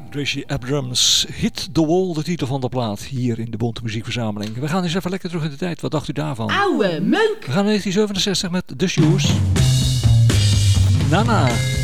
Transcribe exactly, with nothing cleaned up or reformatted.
Gracie Abrams, Hit the Wall, de titel van de plaat hier in de Bonte Muziekverzameling. We gaan eens even lekker terug in de tijd. Wat dacht u daarvan? Oude meuk! We gaan naar negentien zevenenzestig met The Shoes. Nana.